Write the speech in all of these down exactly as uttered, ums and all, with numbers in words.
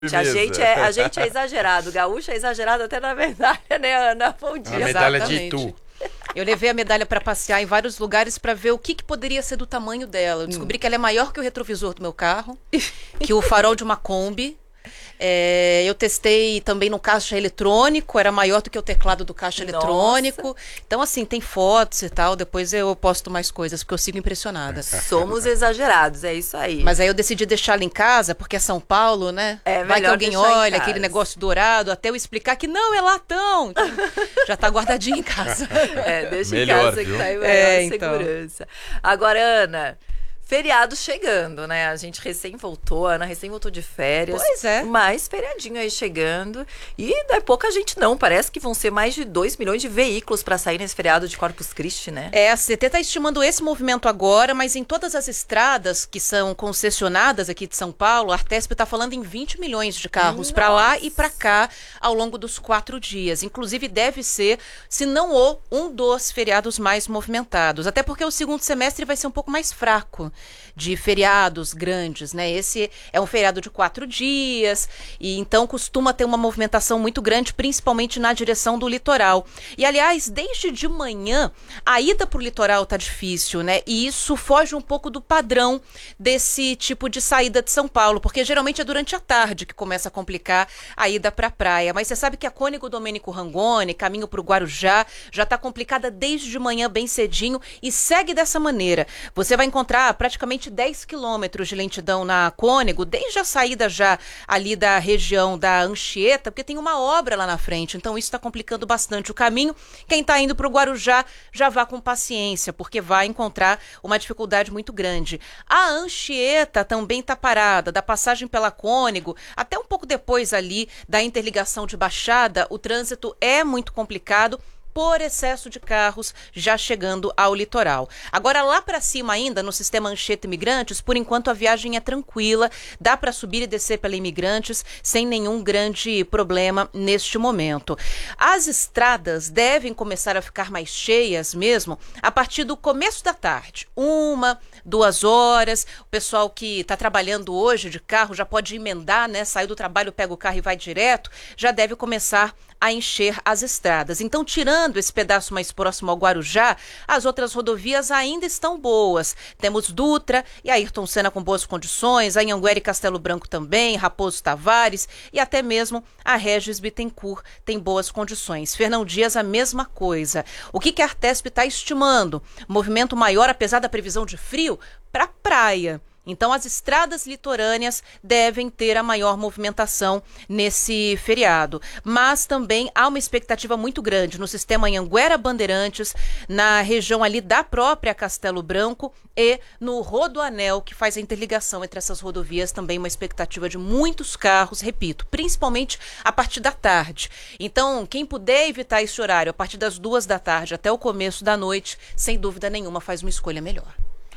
A gente, é, a gente é exagerado, gaúcho é exagerado até na medalha, né, Ana? Bom dia. A medalha Exatamente. de Itu. Eu levei a medalha para passear em vários lugares para ver o que, que poderia ser do tamanho dela. Eu descobri hum. que ela é maior que o retrovisor do meu carro, que o farol de uma Kombi. É, eu testei também no caixa eletrônico, era maior do que o teclado do caixa Nossa. eletrônico. Então, assim, tem fotos e tal. Depois eu posto mais coisas, porque eu sigo impressionada. Somos exagerados, é isso aí. Mas aí eu decidi deixá-la em casa, porque é São Paulo, né? É, vai que alguém olha aquele negócio dourado, até eu explicar que não, é latão. Então, já tá guardadinho em casa. É, deixa Melhor, em casa viu? que tá aí melhor É, então. segurança. Agora, Ana, feriado chegando, né? A gente recém voltou, a Ana recém voltou de férias. Pois é. Mais feriadinho aí chegando. E não é pouca gente não, parece que vão ser mais de dois milhões de veículos para sair nesse feriado de Corpus Christi, né? É, a C T está estimando esse movimento agora, mas em todas as estradas que são concessionadas aqui de São Paulo, a Artesp está falando em vinte milhões de carros para lá e para cá ao longo dos quatro dias. Inclusive deve ser, se não o, um dos feriados mais movimentados. Até porque o segundo semestre vai ser um pouco mais fraco de feriados grandes, né? Esse é um feriado de quatro dias e então costuma ter uma movimentação muito grande, principalmente na direção do litoral. E, aliás, desde de manhã, a ida para o litoral tá difícil, né? E isso foge um pouco do padrão desse tipo de saída de São Paulo, porque geralmente é durante a tarde que começa a complicar a ida para a praia. Mas você sabe que a Cônego Domênico Rangoni, caminho para o Guarujá, já está complicada desde de manhã bem cedinho e segue dessa maneira. Você vai encontrar praticamente dez quilômetros de lentidão na Cônego, desde a saída já ali da região da Anchieta, porque tem uma obra lá na frente, então isso está complicando bastante o caminho. Quem está indo para o Guarujá já vá com paciência, porque vai encontrar uma dificuldade muito grande. A Anchieta também está parada, da passagem pela Cônego, até um pouco depois ali da interligação de Baixada, o trânsito é muito complicado, por excesso de carros já chegando ao litoral. Agora, lá para cima ainda, no sistema Anchieta Imigrantes, por enquanto a viagem é tranquila, dá para subir e descer pela Imigrantes sem nenhum grande problema neste momento. As estradas devem começar a ficar mais cheias mesmo a partir do começo da tarde, uma, duas horas. O pessoal que está trabalhando hoje de carro já pode emendar, né? Saiu do trabalho, pega o carro e vai direto, já deve começar a encher as estradas. Então, tirando esse pedaço mais próximo ao Guarujá, as outras rodovias ainda estão boas. Temos Dutra e Ayrton Senna com boas condições, a Anhanguera e Castelo Branco também, Raposo Tavares e até mesmo a Regis Bittencourt tem boas condições. Fernão Dias, a mesma coisa. O que, que a Artesp está estimando? Movimento maior, apesar da previsão de frio, para a praia. Então, as estradas litorâneas devem ter a maior movimentação nesse feriado. Mas também há uma expectativa muito grande no sistema Anhanguera Bandeirantes, na região ali da própria Castelo Branco e no Rodoanel, que faz a interligação entre essas rodovias. Também uma expectativa de muitos carros, repito, principalmente a partir da tarde. Então, quem puder evitar esse horário a partir das duas da tarde até o começo da noite, sem dúvida nenhuma, faz uma escolha melhor.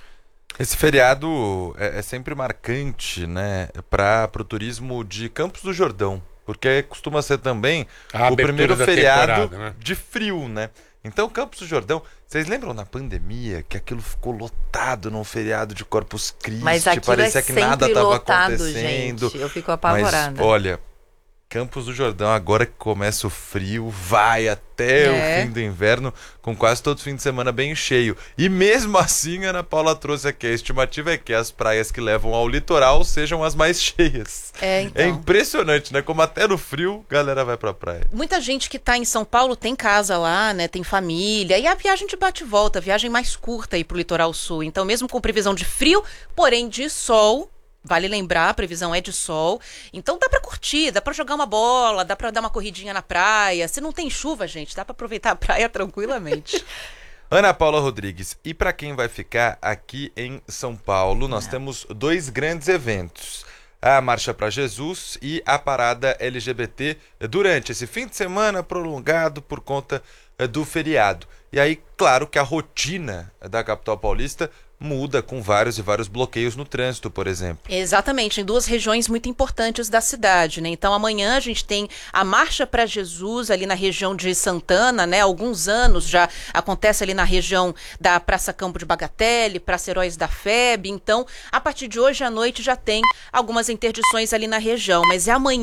Esse feriado é, é sempre marcante, né, para o turismo de Campos do Jordão, porque costuma ser também A o primeiro feriado, né? de frio, né? Então, Campos do Jordão, vocês lembram na pandemia que aquilo ficou lotado num feriado de Corpus Christi? Mas aquilo parecia é que nada sempre estava lotado, acontecendo. gente. Eu fico apavorada. Mas, olha, Campos do Jordão, agora que começa o frio, vai até É. o fim do inverno, com quase todo fim de semana bem cheio. E mesmo assim, a Ana Paula trouxe aqui, a estimativa é que as praias que levam ao litoral sejam as mais cheias. É, então. É impressionante, né? Como até no frio, a galera vai pra praia. Muita gente que está em São Paulo tem casa lá, né? Tem família. E a viagem de bate e volta, a viagem mais curta aí pro litoral sul. Então, mesmo com previsão de frio, porém de sol, vale lembrar, a previsão é de sol. Então dá pra curtir, dá pra jogar uma bola, dá pra dar uma corridinha na praia. Se não tem chuva, gente, dá pra aproveitar a praia tranquilamente. Ana Paula Rodrigues, e para quem vai ficar aqui em São Paulo, nós É. temos dois grandes eventos. A Marcha para Jesus e a Parada L G B T durante esse fim de semana prolongado por conta do feriado. E aí, claro que a rotina da capital paulista muda com vários e vários bloqueios no trânsito, por exemplo. Exatamente, em duas regiões muito importantes da cidade, né? Então amanhã a gente tem a Marcha para Jesus ali na região de Santana, né? Há alguns anos já acontece ali na região da Praça Campo de Bagatelle, Praça Heróis da F E B. Então, a partir de hoje à noite já tem algumas interdições ali na região, mas é amanhã